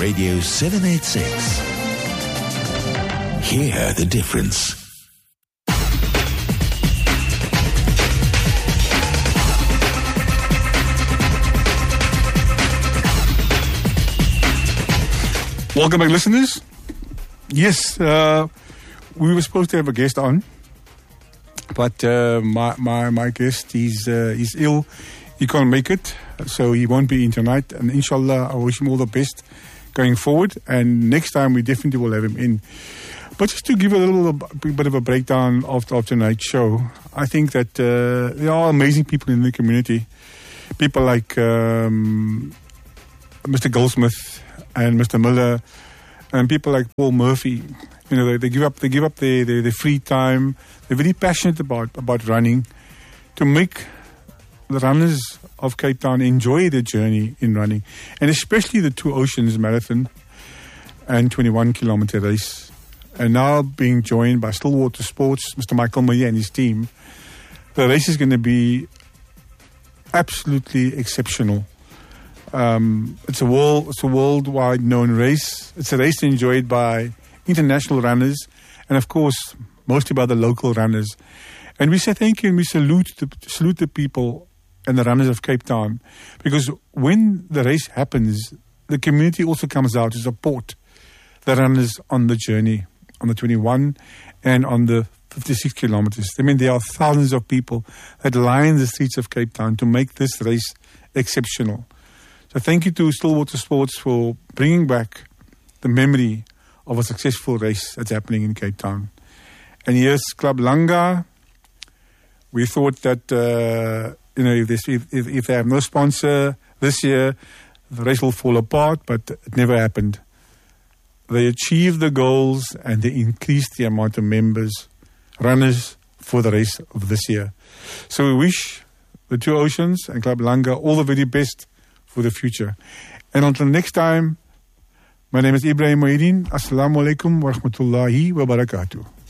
Radio 786. Hear the difference. Welcome back, listeners. Yes, we were supposed to have a guest on, but my guest he's ill. He can't make it, so he won't be in tonight. And inshallah, I wish him all the best going forward. And next time we definitely will have him in. But just to give a little bit of a breakdown of tonight's show, I think that there are amazing people in the community. People like Mr. Goldsmith and Mr. Miller, and people like Paul Murphy. You know, they give up their free time. They're very passionate about running to make the runners of Cape Town enjoy their journey in running, and especially the Two Oceans Marathon and 21-kilometer race. And now being joined by Stillwater Sports, Mr. Michael Meyer and his team, the race is going to be absolutely exceptional. It's a worldwide known race. It's a race enjoyed by international runners and, of course, mostly by the local runners. And we say thank you and we salute the people and the runners of Cape Town, because when the race happens, the community also comes out to support the runners on the journey, on the 21 and on the 56 kilometers. I mean, there are thousands of people that line the streets of Cape Town to make this race exceptional. So thank you to Stillwater Sports for bringing back the memory of a successful race that's happening in Cape Town. And here's Club Langa. We thought that, if they have no sponsor this year, the race will fall apart, but it never happened. They achieved the goals and they increased the amount of members, runners, for the race of this year. So we wish the Two Oceans and Club Langa all the very best for the future. And until next time, my name is Ibrahim Mohideen. Assalamu alaikum wa rahmatullahi wa barakatuh.